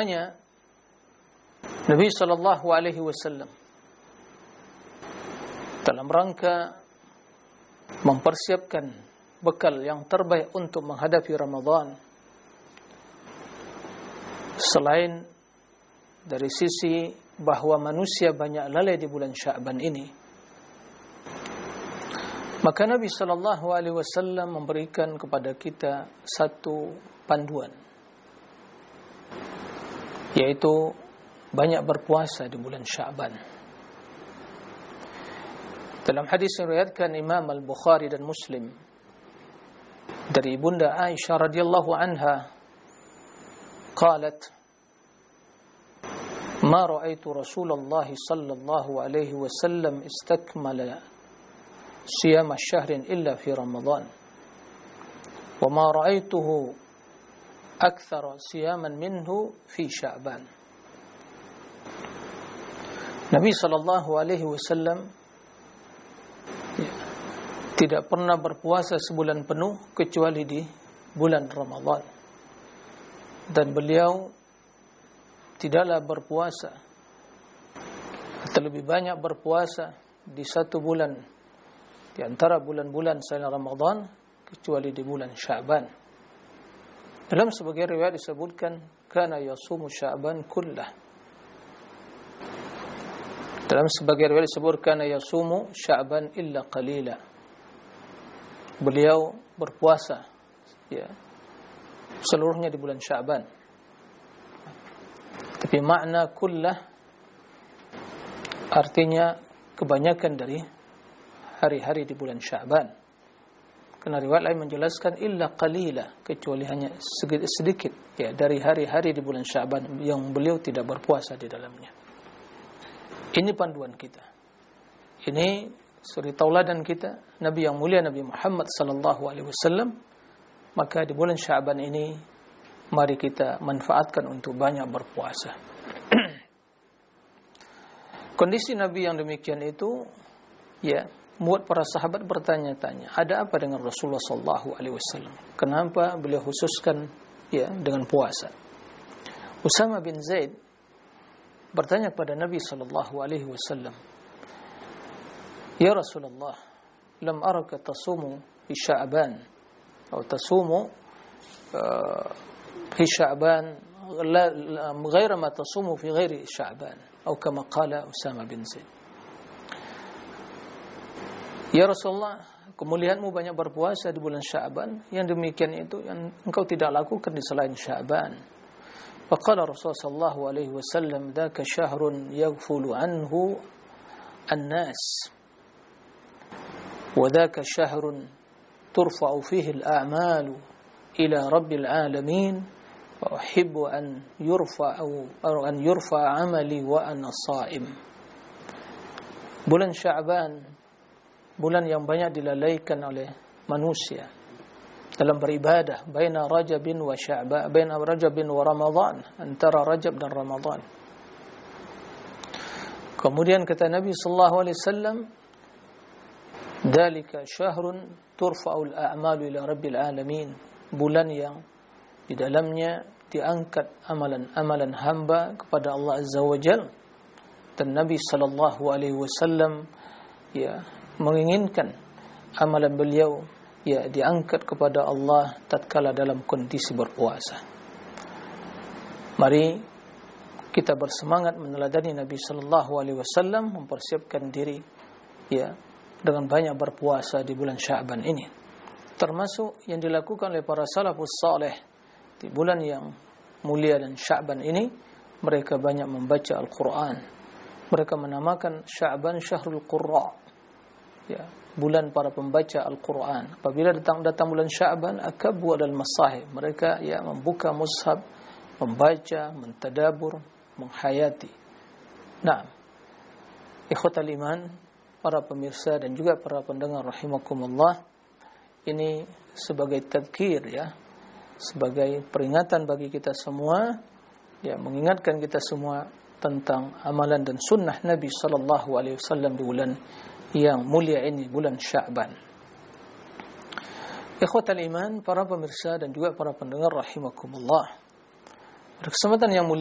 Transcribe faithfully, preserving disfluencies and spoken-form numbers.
Hanya Nabi sallallahu alaihi wasallam dalam rangka mempersiapkan bekal yang terbaik untuk menghadapi Ramadan, selain dari sisi bahawa manusia banyak lalai di bulan Sya'ban ini, maka Nabi sallallahu alaihi wasallam memberikan kepada kita satu panduan, yaitu banyak berpuasa di bulan Sya'ban. Dalam hadis yang diriwayatkan Imam Al-Bukhari dan Muslim dari Ibunda Aisyah radhiyallahu anha, qalat, ma ra'aitu Rasulullah sallallahu alaihi wasallam istakmala siyam syahrin illa fi Ramadan, wa ma ra'aituhu akthara siyaman minhu fi Sya'ban. Nabi sallallahu alaihi wasallam tidak pernah berpuasa sebulan penuh kecuali di bulan Ramadan, dan beliau tidaklah berpuasa atau lebih banyak berpuasa di satu bulan di antara bulan-bulan selain Ramadan kecuali di bulan Sya'ban. Dalam sebagian riwayat disebutkan kana yasumu Sya'ban kullah. Dalam sebagian riwayat disebutkan kana yasumu Sya'ban illa qalila. Beliau berpuasa ya seluruhnya di bulan Sya'ban. Tapi makna kullah artinya kebanyakan dari hari-hari di bulan Sya'ban. Karena riwayat lain menjelaskan illa qalila, kecuali hanya sedikit ya dari hari-hari di bulan Sya'ban yang beliau tidak berpuasa di dalamnya. Ini panduan kita. Ini suri tauladan kita, Nabi yang mulia Nabi Muhammad sallallahu alaihi wasallam. Maka di bulan Sya'ban ini mari kita manfaatkan untuk banyak berpuasa. Kondisi Nabi yang demikian itu ya membuat para sahabat bertanya-tanya, ada apa dengan Rasulullah sallallahu alaihi wasallam? Kenapa beliau khususkan ya dengan puasa? Usama bin Zaid bertanya kepada Nabi sallallahu alaihi wasallam, "Ya Rasulullah, lam araka tasumu fi Sya'ban atau tasumu uh, fi Sya'ban غير ما تصوم في غير شعبان أو كما قال Usama bin Zaid." Ya Rasulullah, kemuliaanmu banyak berpuasa di bulan Sya'ban, yang demikian itu yang engkau tidak lakukan di selain Sya'ban. Faqala Rasulullah sallallahu alaihi wasallam, "Dzaka syahrun yaghfulu anhu an-nas, wa dzaka syahrun turfa'u fihi al-a'malu ila rabbil alamin, wa uhibbu an yurfa'u an yurfa'a 'amali wa ana sha'im." Bulan Sya'ban, bulan yang banyak dilalaikan oleh manusia dalam beribadah, baina Rajabin wa Sya'ban, baina Rajabin wa Ramadan, antara Rajab dan Ramadan. Kemudian kata Nabi sallallahu alaihi wasallam, "Dzalika syahrun turfa'ul a'malu ila rabbil alamin." Bulan yang di dalamnya diangkat amalan-amalan hamba kepada Allah Azza wa Jalla. Dan Nabi sallallahu alaihi wasallam ya menginginkan amalan beliau ya diangkat kepada Allah tatkala dalam kondisi berpuasa. Mari kita bersemangat meneladani Nabi sallallahu alaihi wasallam, mempersiapkan diri ya dengan banyak berpuasa di bulan Sya'ban ini. Termasuk yang dilakukan oleh para salafus saleh di bulan yang mulia dan Sya'ban ini, mereka banyak membaca Al-Quran. Mereka menamakan Sya'ban Syahrul Qurra, ya, bulan para pembaca Al-Quran. Apabila datang datang bulan Sya'ban, akabu adal masahib, mereka ya membuka mushaf, membaca, mentadabur, menghayati. Nah, ikhwatal iman, para pemirsa dan juga para pendengar rahimakumullah, ini sebagai tadzkir ya, sebagai peringatan bagi kita semua, ya, mengingatkan kita semua tentang amalan dan sunnah Nabi sallallahu alaihi wasallam di bulan yang mulia ini, bulan Sya'ban. Ikhwatal iman, para pemirsa dan juga para pendengar rahimakumullah, pada kesempatan yang mulia